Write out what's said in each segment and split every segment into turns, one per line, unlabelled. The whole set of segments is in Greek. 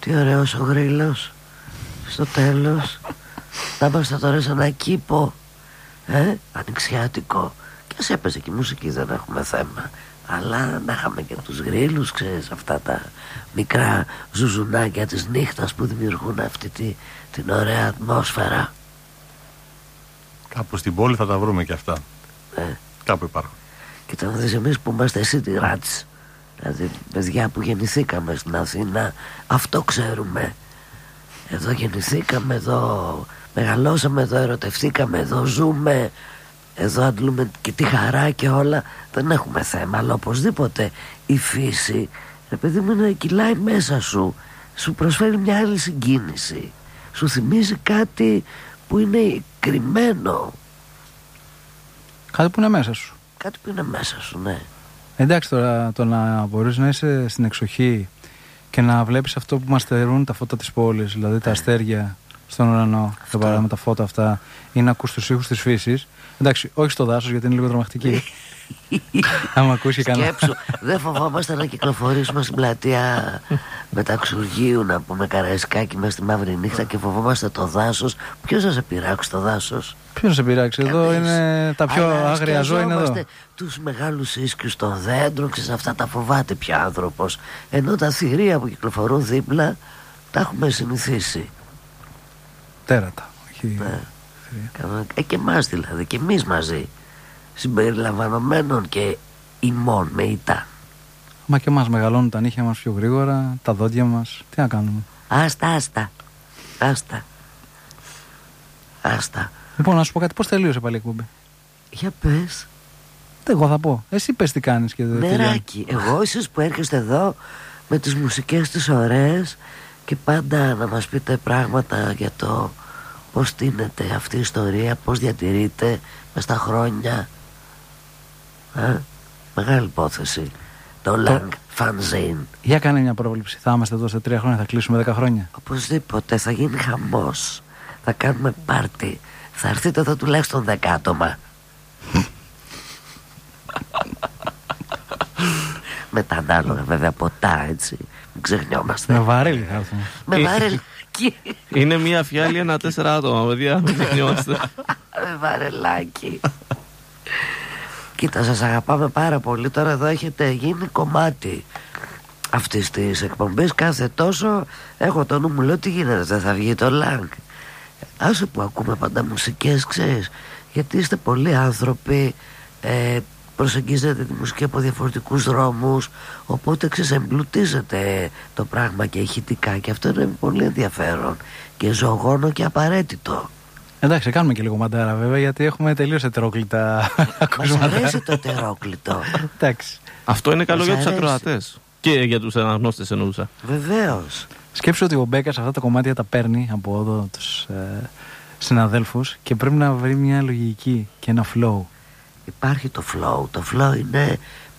Τι ωραίος ο γρίλος. Στο τέλος θα είμαστε τώρα σε ένα κήπο ανοιξιάτικο. Και ας έπαιζε και η μουσική, δεν έχουμε θέμα. Αλλά να είχαμε και τους γρίλους, ξέρεις, αυτά τα μικρά ζουζουνάκια της νύχτας που δημιουργούν αυτή την ωραία ατμόσφαιρα.
Κάπου στην πόλη θα τα βρούμε και αυτά. Κάπου υπάρχουν.
Κοίτα να δεις, εμείς που είμαστε city rats, δηλαδή παιδιά που γεννηθήκαμε στην Αθήνα, αυτό ξέρουμε. Εδώ γεννηθήκαμε, εδώ μεγαλώσαμε, εδώ ερωτευτήκαμε, εδώ ζούμε, εδώ αντλούμε και τη χαρά και όλα. Δεν έχουμε θέμα, αλλά οπωσδήποτε η φύση, επειδή μου κυλάει μέσα σου, σου προσφέρει μια άλλη συγκίνηση, σου θυμίζει κάτι που είναι κρυμμένο.
Κάτι που είναι μέσα σου.
Κάτι που είναι μέσα σου, ναι.
Εντάξει, τώρα το να μπορείς να είσαι στην εξοχή και να βλέπεις αυτό που μας στερούν τα φώτα της πόλης, δηλαδή τα αστέρια στον ουρανό, το παράδειγμα, τα φώτα αυτά, ή να ακούς τους ήχους της φύσης. Εντάξει, όχι στο δάσος γιατί είναι λίγο τρομακτική. Άμα ακούσει κανένα.
Σκέψου, δεν φοβόμαστε να κυκλοφορήσουμε στην πλατεία Μεταξουργείου, να πούμε Καραϊσκάκι μέσα στη μαύρη νύχτα και φοβόμαστε το δάσος. Ποιος θα σε πειράξει το δάσος?
Ποιος θα σε πειράξει? Εδώ είναι τα πιο άγρια ζώα, είναι εδώ.
Τους μεγάλους ίσκιους των δέντρων, ξέρεις, αυτά τα φοβάται πια άνθρωπος. Ενώ τα θηρία που κυκλοφορούν δίπλα τα έχουμε συνηθίσει.
Τέρατα.
Ναι. Και εμάς δηλαδή, και εμείς μαζί, συμπεριλαμβανομένων και ημών με ητά.
Μα και εμάς μεγαλώνουν τα νύχια μας πιο γρήγορα, τα δόντια μας. Τι να κάνουμε? Άστα. Λοιπόν, να σου πω κάτι, πώς τελείωσε πάλι η εκπομπή?
Για πες.
Εγώ θα πω. Εσύ πες τι κάνεις και δεν τελειώνει.
Νεράκι, εγώ εσείς που έρχεστε εδώ με τις μουσικές τις ωραίες και πάντα να μας πείτε πράγματα για το πώς στείνεται αυτή η ιστορία, πώς διατηρείται μες στα χρόνια. Μεγάλη υπόθεση. Το Lang Fanzine.
Για κάνε μια πρόβλεψη. Θα είμαστε εδώ σε 3 χρόνια, θα κλείσουμε 10 χρόνια?
Οπωσδήποτε, θα γίνει χαμός. Θα κάνουμε πάρτι. Θα έρθετε εδώ τουλάχιστον 10 άτομα. Με τα ανάλογα βέβαια ποτά, έτσι. Μην ξεχνιόμαστε.
Με βαρέλι θα έρθουμε.
Με βαρέλι.
Είναι μια φιάλη, ένα 4 άτομα, παιδιά. Μην ξεχνιόμαστε.
Με βαρελάκι. Κοίτα, σας αγαπάμε πάρα πολύ. Τώρα εδώ έχετε γίνει κομμάτι αυτής της εκπομπής. Κάθε τόσο έχω το νου μου, λέω τι γίνεται, δεν θα βγει το Lang? Άσε που ακούμε πάντα μουσικές, ξέρεις, γιατί είστε πολλοί άνθρωποι, προσεγγίζετε τη μουσική από διαφορετικούς δρόμους, οπότε ξέρεις, εμπλουτίζετε το πράγμα και ηχητικά, και αυτό είναι πολύ ενδιαφέρον και ζωγόνο και απαραίτητο.
Εντάξει, κάνουμε και λίγο μαντάρα βέβαια, γιατί έχουμε τελείως ετερόκλητα ακούσματα.
Μας αρέσει το ετερόκλητο.
Εντάξει.
Αυτό είναι καλό για τους ακροατές και για τους αναγνώστες, εννοούσα.
Βεβαίως.
Σκέψου ότι ο Μπέκας αυτά τα κομμάτια τα παίρνει από εδώ τους συναδέλφους και πρέπει να βρει μια λογική και ένα flow.
Υπάρχει το flow. Το flow είναι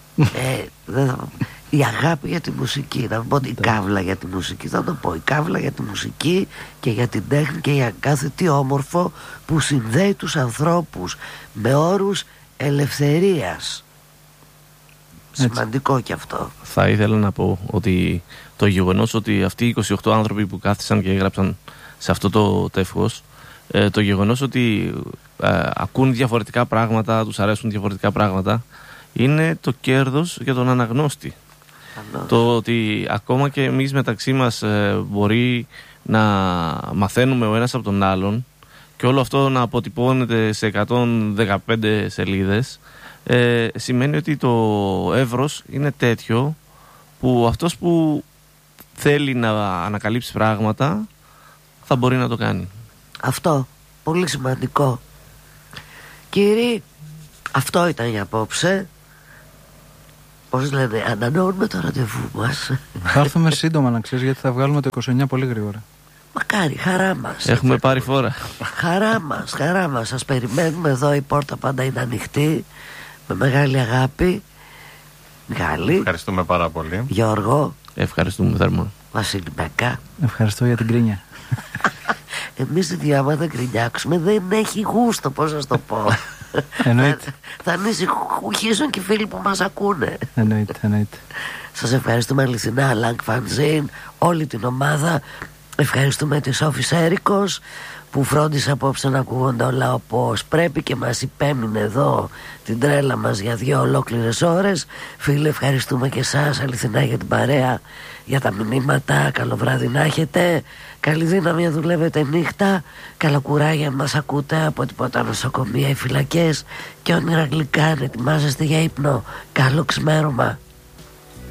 η αγάπη για τη μουσική. Να πω η καύλα για τη μουσική. Θα το πω η καύλα για τη μουσική και για την τέχνη και για κάθε τι όμορφο που συνδέει τους ανθρώπους με όρους ελευθερίας. Έτσι. Σημαντικό κι αυτό.
Θα ήθελα να πω ότι το γεγονός ότι αυτοί οι 28 άνθρωποι που κάθισαν και έγραψαν σε αυτό το τεύχος, το γεγονός ότι ακούν διαφορετικά πράγματα, τους αρέσουν διαφορετικά πράγματα, είναι το κέρδος για τον αναγνώστη. Το ότι ακόμα και εμείς μεταξύ μας μπορεί να μαθαίνουμε ο ένας από τον άλλον και όλο αυτό να αποτυπώνεται σε 115 σελίδες, σημαίνει ότι το εύρος είναι τέτοιο που αυτός που θέλει να ανακαλύψει πράγματα θα μπορεί να το κάνει.
Αυτό, πολύ σημαντικό. Κύριοι, αυτό ήταν για απόψε. Πώς λένε, ανανεώνουμε το ραντεβού μας.
Θα έρθουμε σύντομα να ξέρεις, γιατί θα βγάλουμε το 29 πολύ γρήγορα.
Μακάρι, χαρά μας.
Έχουμε πάρει φόρα.
Χαρά μας. Σας περιμένουμε εδώ, η πόρτα πάντα είναι ανοιχτή. Με μεγάλη αγάπη. Μιχάλη.
Ευχαριστούμε πάρα πολύ.
Γιώργο.
Ευχαριστούμε θερμά.
Βασίλη Μπέκα.
Ευχαριστώ για την κρίνια.
Εμείς οι δυο άμα δεν γκρινιάξουμε δεν έχει γούστο, πώς να το πω.
Εννοείται.
Θα ανησυχήσουν και οι φίλοι που μας ακούνε.
Εννοείται.
Σας ευχαριστούμε αληθινά, Λανκ Φανζίν, όλη την ομάδα. Ευχαριστούμε τη Σόφη Σέρικος που φρόντισε απόψε να ακούγονται όλα όπως πρέπει και μας υπέμεινε εδώ την τρέλα μας για 2 ολόκληρες ώρες. Φίλοι, ευχαριστούμε και εσάς αληθινά για την παρέα, για τα μηνύματα. Καλό βράδυ να έχετε. Καλή δύναμη να δουλεύετε νύχτα. Καλά κουράγια μας ακούτε από τίποτα νοσοκομεία ή φυλακές και όνειρα γλυκά αν ετοιμάζεστε για ύπνο. Καλό ξημέρωμα.